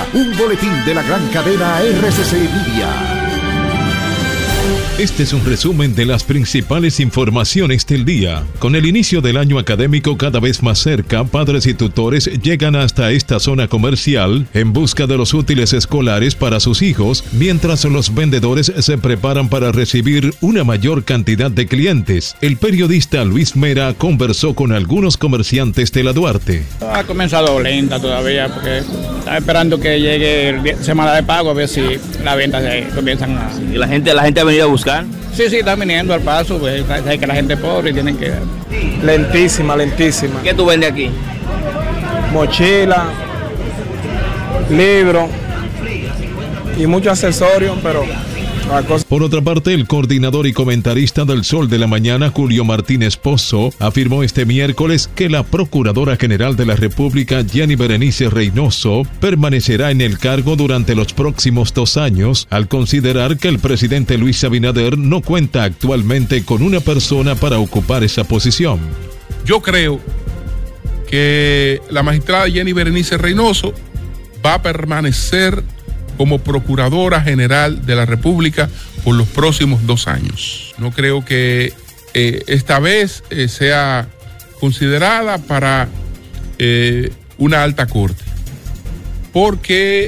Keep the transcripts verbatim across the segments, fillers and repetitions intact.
presenta un boletín de la gran cadena R C C Media. Este es un resumen de las principales informaciones del día. Con el inicio del año académico cada vez más cerca, padres y tutores llegan hasta esta zona comercial en busca de los útiles escolares para sus hijos, mientras los vendedores se preparan para recibir una mayor cantidad de clientes. El periodista Luis Mera conversó con algunos comerciantes de la Duarte. Ha comenzado lenta todavía porque está esperando que llegue el semana de pago a ver si las ventas se comienzan a... ¿Y la gente, la gente ha venido a buscar? Sí, sí, están viniendo al paso, pues, hay que la gente pobre y tienen que... Lentísima, lentísima. ¿Qué tú vendes aquí? Mochila, libros y muchos accesorios, pero... Por otra parte, el coordinador y comentarista del Sol de la Mañana, Julio Martínez Pozo, afirmó este miércoles que la Procuradora General de la República, Jenny Berenice Reynoso, permanecerá en el cargo durante los próximos dos años, al considerar que el presidente Luis Abinader no cuenta actualmente con una persona para ocupar esa posición. Yo creo que la magistrada Jenny Berenice Reynoso va a permanecer como Procuradora General de la República por los próximos dos años. No creo que eh, esta vez eh, sea considerada para eh, una alta corte, porque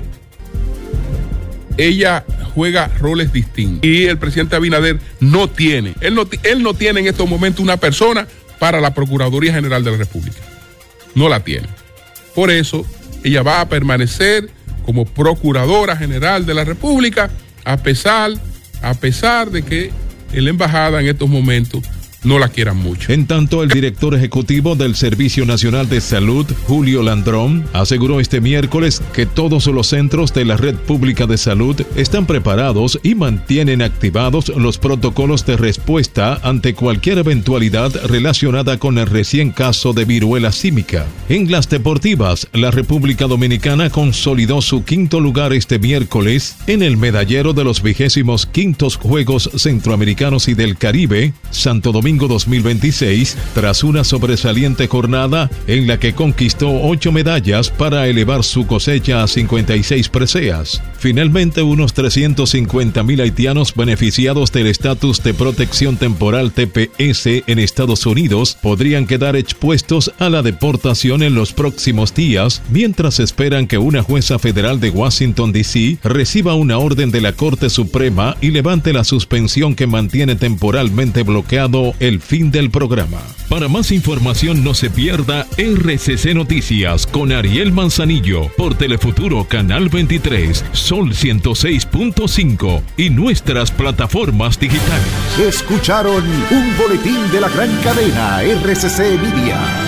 ella juega roles distintos y el presidente Abinader no tiene, él no, él no tiene en estos momentos una persona para la Procuraduría General de la República. No la tiene. Por eso ella va a permanecer como Procuradora General de la República, a pesar, a pesar de que la embajada en estos momentos no la quieran mucho. En tanto, el director ejecutivo del Servicio Nacional de Salud, Julio Landrón, aseguró este miércoles que todos los centros de la red pública de salud están preparados y mantienen activados los protocolos de respuesta ante cualquier eventualidad relacionada con el recién caso de viruela símica. En las deportivas, la República Dominicana consolidó su quinto lugar este miércoles en el medallero de los vigésimos quintos Juegos Centroamericanos y del Caribe, Santo Domingo dos mil veintiséis, tras una sobresaliente jornada en la que conquistó ocho medallas para elevar su cosecha a cincuenta y seis preseas. Finalmente, unos trescientos cincuenta mil haitianos beneficiados del estatus de protección temporal T P S en Estados Unidos podrían quedar expuestos a la deportación en los próximos días, mientras esperan que una jueza federal de Washington D C reciba una orden de la Corte Suprema y levante la suspensión que mantiene temporalmente bloqueado el fin del programa. Para más información, no se pierda R C C Noticias con Ariel Manzanillo por Telefuturo Canal veintitrés, Sol ciento seis punto cinco y nuestras plataformas digitales. Escucharon un boletín de la gran cadena R C C Media.